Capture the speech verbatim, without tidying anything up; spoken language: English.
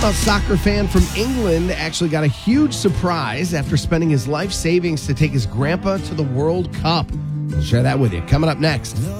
A soccer fan from England actually got a huge surprise after spending his life savings to take his grandpa to the World Cup. We'll share that with you coming up next.